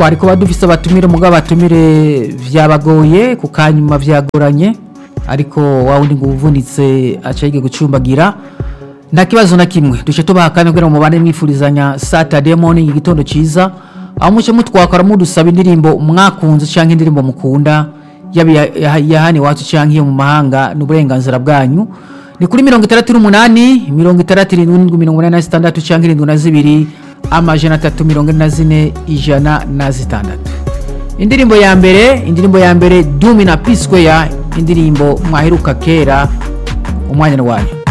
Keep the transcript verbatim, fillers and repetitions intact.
twari kuba dufise abatumire mugabo abatumire vyabagoye ku kanyuma vyagoranye ariko wawundi ngo uvunitse acayige gucumbagira nta kibazo na kimwe duce tubaha kandi kugira mu bane mwifurizanya Saturday morning igitondo ciza aho muce mutwakora mudusaba indirimbo mwakunze canke indirimbo mukunda yabi yahani watu canke yo mu mahanga n'uburenganzira bwanyu ni kuri mirongo itandatu n'umunani mirongo itandatu n'indwi mirongo inani na zitandatu canke irindwi na zibiri amajana atatu mirongo ine na zine ijana na zitandatu. Indirimbo ya mbere indirimbo ya mbere Dumi na P Square indirimbo mwaheruka kera umwanya wanyu.